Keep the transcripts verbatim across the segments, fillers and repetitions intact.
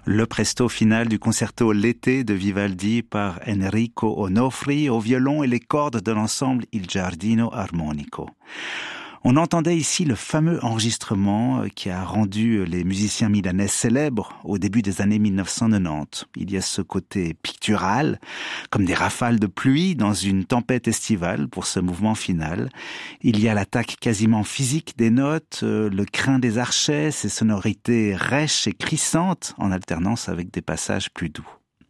Le presto final du concerto L'été de Vivaldi par Enrico Onofri au violon et les cordes de l'ensemble Il Giardino Armonico. On entendait ici le fameux enregistrement qui a rendu les musiciens milanais célèbres au début des années mille neuf cent quatre-vingt-dix. Il y a ce côté pictural, comme des rafales de pluie dans une tempête estivale pour ce mouvement final. Il y a l'attaque quasiment physique des notes, le crin des archets, ces sonorités rêches et crissantes en alternance avec des passages plus doux.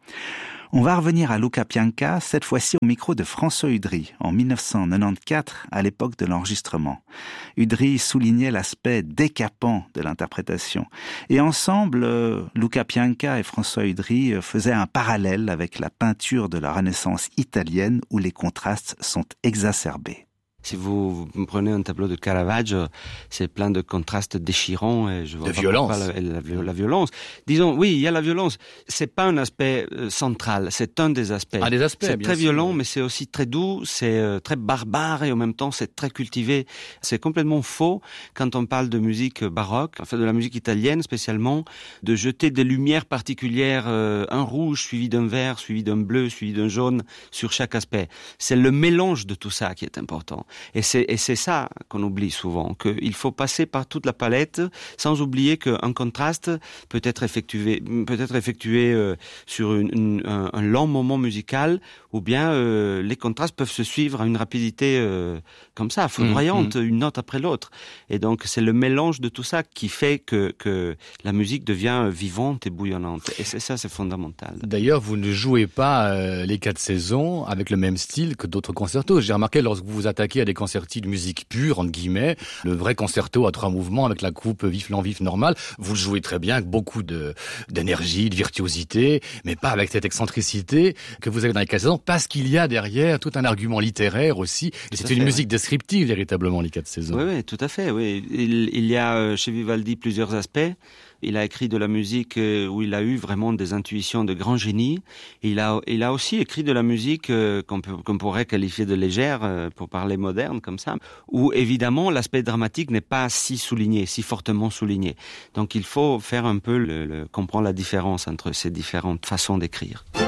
On va revenir à Luca Pianca, cette fois-ci au micro de François Udry, en mille neuf cent quatre-vingt-quatorze, à l'époque de l'enregistrement. Udry soulignait l'aspect décapant de l'interprétation. Et ensemble, euh, Luca Pianca et François Udry faisaient un parallèle avec la peinture de la Renaissance italienne où les contrastes sont exacerbés. Si vous prenez un tableau de Caravaggio, c'est plein de contrastes déchirants et je vois de pas violence. La, la, la violence. Disons, oui, il y a la violence. C'est pas un aspect euh, central, c'est un des aspects. Un des aspects, c'est bien très sûr. violent, mais c'est aussi très doux, c'est euh, très barbare et en même temps c'est très cultivé. C'est complètement faux quand on parle de musique baroque, enfin de la musique italienne spécialement, de jeter des lumières particulières, euh, un rouge suivi d'un vert, suivi d'un bleu, suivi d'un jaune sur chaque aspect. C'est le mélange de tout ça qui est important. Et c'est, et c'est ça qu'on oublie souvent, qu'il faut passer par toute la palette, sans oublier qu'un contraste peut être effectué, peut être effectué euh, sur une, une, un, un long moment musical, ou bien euh, les contrastes peuvent se suivre à une rapidité euh, comme ça, foudroyante, mmh, mmh. une note après l'autre. Et donc c'est le mélange de tout ça qui fait que, que la musique devient vivante et bouillonnante. Et c'est ça, c'est fondamental. D'ailleurs, vous ne jouez pas euh, les quatre saisons avec le même style que d'autres concertos. J'ai remarqué lorsque vous vous attaquez à des concertos de musique pure, entre guillemets, le vrai concerto à trois mouvements avec la coupe vif, lent, vif, normal, vous le jouez très bien avec beaucoup de, d'énergie, de virtuosité, mais pas avec cette excentricité que vous avez dans les quatre saisons, parce qu'il y a derrière tout un argument littéraire aussi, et c'est une fait, musique ouais. descriptive véritablement, les quatre saisons. Oui, oui, tout à fait, oui. Il, il y a chez Vivaldi plusieurs aspects. Il a écrit de la musique où il a eu vraiment des intuitions de grand génie. Il a, il a aussi écrit de la musique qu'on, peut, qu'on pourrait qualifier de légère, pour parler moderne comme ça, où évidemment l'aspect dramatique n'est pas si souligné, si fortement souligné. Donc il faut faire un peu le, le, comprendre la différence entre ces différentes façons d'écrire.